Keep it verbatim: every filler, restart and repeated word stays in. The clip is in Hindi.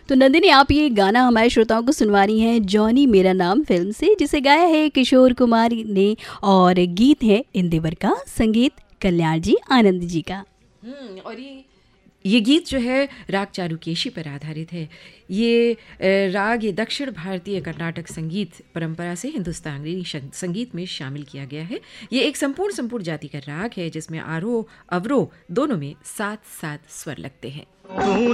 तो नंदिनी, आप ये गाना हमारे श्रोताओं को सुनवा रही हैं जॉनी मेरा नाम फिल्म से, जिसे गाया है किशोर कुमार ने और गीत है इंदिवर का, संगीत कल्याण जी आनंद जी का। हम्म और ये ये गीत जो है राग चारुकेशी पर आधारित है। ये राग ये दक्षिण भारतीय कर्नाटक संगीत परंपरा से हिंदुस्तानी संगीत में शामिल किया गया है। ये एक संपूर्ण संपूर्ण जाति का राग है जिसमें आरोह अवरोह दोनों में सात सात स्वर लगते हैं।